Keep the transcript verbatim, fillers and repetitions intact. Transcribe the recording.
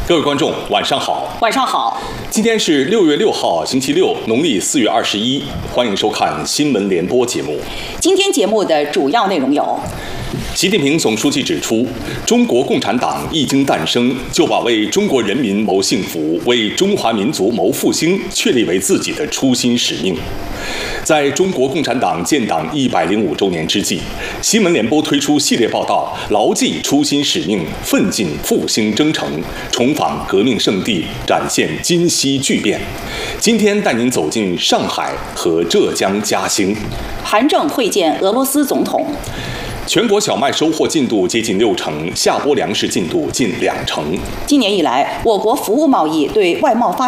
各位观众，晚上好。 晚上好。 今天是六月六号，星期六，农历四月二十一。欢迎收看新闻联播节目。 今天节目的主要内容有： 习近平总书记指出，中国共产党一经诞生，就把为中国人民谋幸福、为中华民族谋复兴确立为自己的初心使命。在中国共产党建党一百零五周年之际，新闻联播推出系列报道，牢记初心使命，奋进复兴征程，重访革命圣地，展现今昔巨变。今天带您走进上海和浙江嘉兴。 韩正会见俄罗斯总统。 全国小麦收获进度接近六成，下播粮食进度近两成。 今年以来，我国服务贸易对外贸发